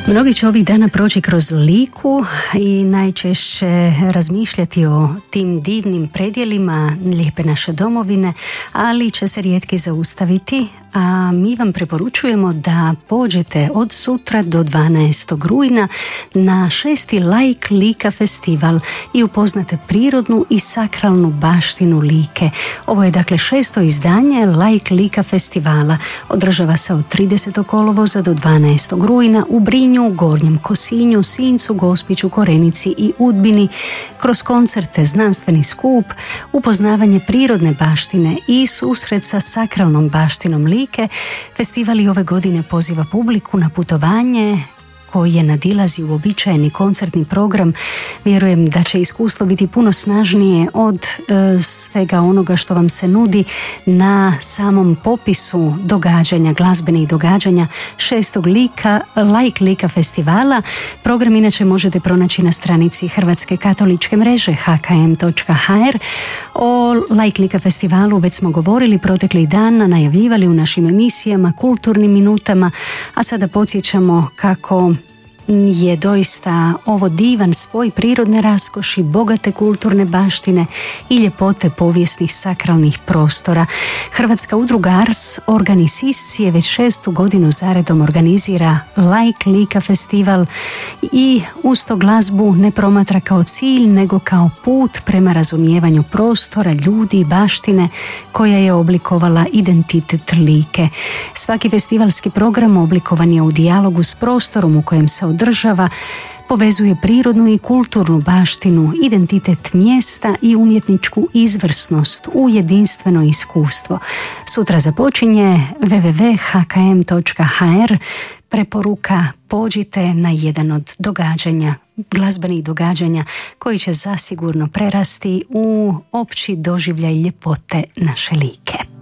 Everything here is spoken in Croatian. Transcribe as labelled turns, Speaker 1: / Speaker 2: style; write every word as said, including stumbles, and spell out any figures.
Speaker 1: Mnogi će ovih dana proći kroz Liku i najčešće razmišljati o tim divnim predjelima lijepe naše domovine, ali će se rijetki zaustaviti, a mi vam preporučujemo da pođete od sutra do dvanaestog rujna na šesti Laik Lika festival i upoznate prirodnu i sakralnu baštinu Like. Ovo je dakle šesto izdanje Laik Lika festivala. Održava se od tridesetog kolovoza do dvanaestog rujna u Brinju, Gornjem Kosinju, Sincu, Gospiću, Korenici i Udbini. Kroz koncerte, znanstveni skup, upoznavanje prirodne baštine i susret sa sakralnom baštinom Like, festival i ove godine poziva publiku na putovanje koje nadilazi uobičajeni koncertni program. Vjerujem da će iskustvo biti puno snažnije od e, svega onoga što vam se nudi na samom popisu događanja, glazbenih događanja šestog Lika, Laik Lika festivala. Program inače možete pronaći na stranici Hrvatske katoličke mreže ha ka em točka ha er. O Laik Lika festivalu već smo govorili proteklih dana, najavljivali u našim emisijama, kulturnim minutama, a sada podsjećamo kako je doista ovo divan spoj prirodne raskoši, bogate kulturne baštine i ljepote povijesnih sakralnih prostora. Hrvatska udruga Ars Organiciscije već šestu godinu zaredom organizira Laik Lika festival i uz to glazbu ne promatra kao cilj, nego kao put prema razumijevanju prostora, ljudi i baštine koja je oblikovala identitet Like. Svaki festivalski program oblikovan je u dijalogu s prostorom u kojem se održava, povezuje prirodnu i kulturnu baštinu, identitet mjesta i umjetničku izvrsnost u jedinstveno iskustvo. Sutra započinje w w w točka ha ka em točka ha er. Preporuka: pođite na jedan od događanja, glazbenih događanja koji će zasigurno prerasti u opći doživljaj ljepote naše Like.